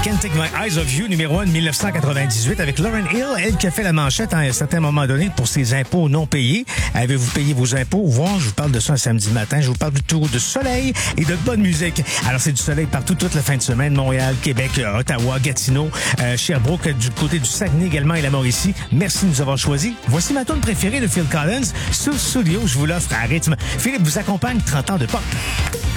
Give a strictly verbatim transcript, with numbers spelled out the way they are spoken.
Can't Take My Eyes Off You, numéro un de dix-neuf cent quatre-vingt-dix-huit, avec Lauryn Hill, elle qui a fait la manchette à un certain moment donné pour ses impôts non payés. Avez-vous payé vos impôts? Bon, je vous parle de ça un samedi matin. Je vous parle du tout de soleil et de bonne musique. Alors, c'est du soleil partout toute la fin de semaine. Montréal, Québec, Ottawa, Gatineau, euh, Sherbrooke, du côté du Saguenay également et la Mauricie. Merci de nous avoir choisis. Voici ma tune préférée de Phil Collins. Sous Studio, je vous l'offre à rythme. Philippe vous accompagne trente ans de pop.